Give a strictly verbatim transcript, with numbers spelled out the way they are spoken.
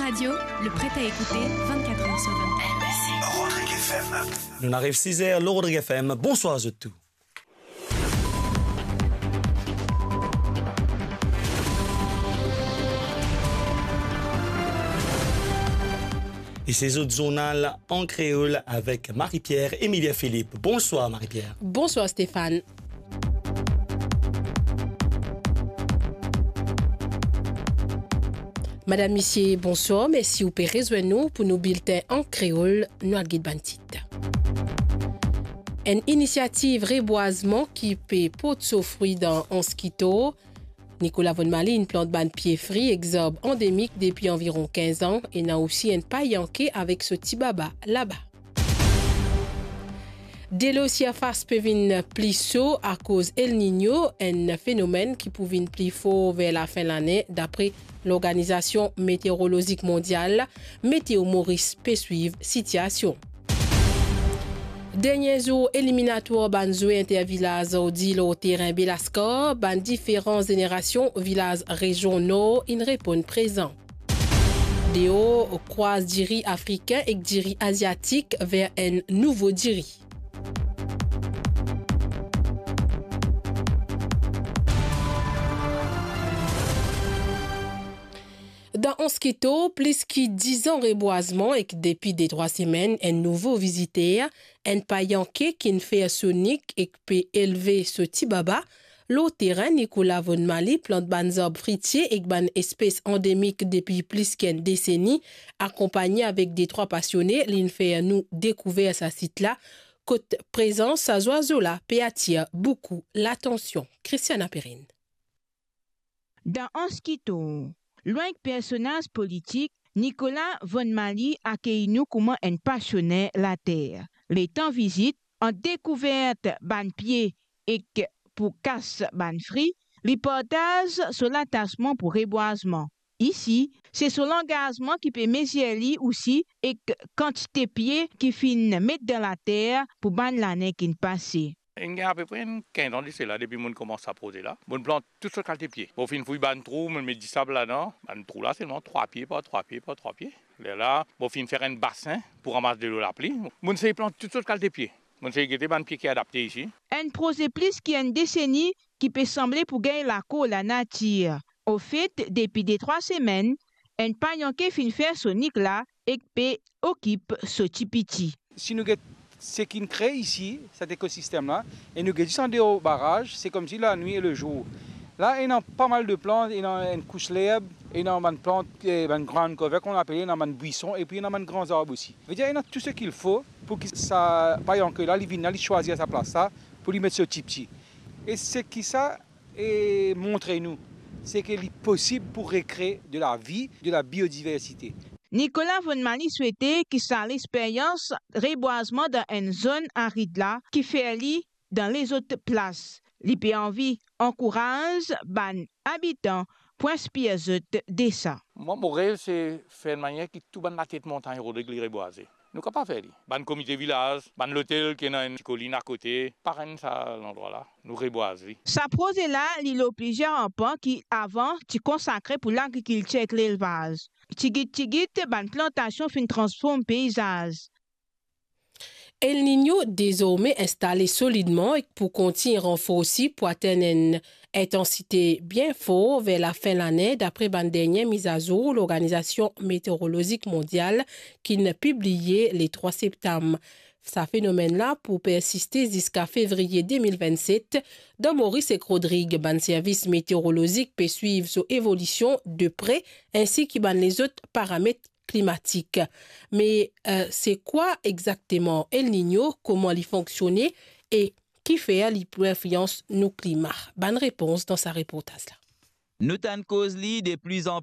radio, le prêt à écouter vingt-quatre heures sur vingt-quatre. Rodrigue F M. Nous arrive six heures, le Rodrigue F M. Bonsoir à tous. Et ces autres journal en créole avec Marie-Pierre Emilia Philippe. Bonsoir Marie-Pierre. Bonsoir Stéphane. Madame, Monsieur, bonsoir. Merci ou pouvez rejoindre nous pour nos bulletins en créole, nous guide bantit. Une initiative reboisement qui peut porter son fruit dans Anskito. Nicolas Von Mali, une plante ban pied frit, exorbe endémique depuis environ quinze ans et n'a aussi un paillanqué avec ce petit baba là-bas. Dès l'océan face peut venir plus chaud à cause El Niño, un phénomène qui peut venir plus fort vers la fin de l'année d'après l'Organisation météorologique mondiale. Météo Maurice peut suivre situation. Dernier jour éliminatoire banzo intervillage dit au terrain Belasco, ban différentes générations villages régionaux in répondent présent. Déo croise diri africain et diri asiatique vers un nouveau diri. Dans Anskito, plus que dix ans reboisement et que depuis des trois semaines, un nouveau visiteur, un paillanqué qui ne fait sonique et qui peut élever ce petit baba, l'autre terrain Nicolas Von Mali plante banzob fritier et ban espèce endémique depuis plus qu'une décennie, accompagné avec des trois passionnés, l'in fait nous découvrir ce site-là. Côte présence, sa oiseau-là peut attirer beaucoup l'attention. Christiana Perrine. Dans Anskito, loin que personnage politique, Nicolas Von Mali accueille nous comme un passionné la terre. Les temps visite, en découverte ban pied et que pour casse ban frit, l'hypothèse sur l'attachement pour reboisement. Ici, c'est sur l'engagement qui peut mesurer aussi et que quantité pied qui fin mettre dans la terre pour ban l'année qui passe. Il y a à peu près quinze ans c'est là, depuis que je commence à poser là. Je plante toutes sortes de qualités de pieds. Pour fin fouille ban trou, je mets du sable là-dedans. Ban trou là, c'est seulement trois pieds, pas trois pieds, pas trois pieds. Là, pour fin faire un bassin pour ramasser de l'eau la pluie. Je sais planter toutes sortes de qualités de pieds. Je sais guetter ban pied qui est adapté ici. Un projet plus qui a une décennie qui peut sembler pour gagner la cour la nature. Au fait, depuis des trois semaines, un paillanqué fin faire sonique là et peut occupe ce petit. Si nous ce qui crée ici, cet écosystème-là, et nous descendons au barrage, c'est comme si la nuit et le jour. Là, il y a pas mal de plantes, il y a une couche l'herbe, il y a une plante, une grande cover qu'on appelle, il y a un buisson, et puis il y a un grand arbre aussi. Je veux dire, il y a tout ce qu'il faut pour que ça, par exemple, là, il vienne choisir sa place, ça, pour lui mettre ce petit petit. Et ce qui ça est montré nous, c'est qu'il est possible pour recréer de la vie, de la biodiversité. Nicolas Von Mali souhaitait que ça l'expérience reboisement dans une zone aride là qui fait li dans les autres places. L'I P envie encourage ban habitants pour inspirer de ça. Moi, mon rêve, c'est faire une manière que tout ban la tête montagne Rodrigue reboiser. Nous ne pouvons pas faire ça. Ban comité village, ban l'hôtel qui est dans une colline à côté, pareil ça l'endroit là, nous reboiser. Ça projet là, il y a plusieurs emplois qui avant tu consacrais pour l'agriculture et l'élevage. Tigit tigit ban plantation fin transforme paysage. El Niño désormais installé solidement et pour continuer renforcer pour atteindre une intensité bien forte vers la fin de l'année d'après la dernière mise à jour l'Organisation météorologique mondiale qui n'a publié le trois septembre. Ce phénomène-là pour persister jusqu'à février deux mille vingt-sept. Dans Maurice et Rodrigue, ban service météorologique peut suivre son évolution de près ainsi que ban les autres paramètres climatiques. Mais euh, c'est quoi exactement El Niño, comment il fonctionne et qui fait l'influence nos climats? Bonne réponse dans sa reportage là. Nous t'en cause li de plus en